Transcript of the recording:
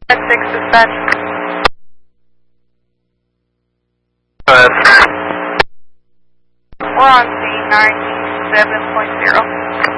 At 6 dispatch. Go ahead. We're on C97.0.